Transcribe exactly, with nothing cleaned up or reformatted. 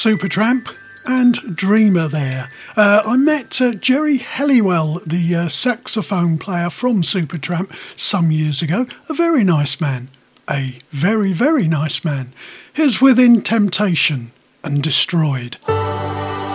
Supertramp and Dreamer there. Uh, I met uh, Jerry Helliwell, the uh, saxophone player from Supertramp, some years ago. A very nice man. A very, very nice man. Here's Within Temptation and Destroyed.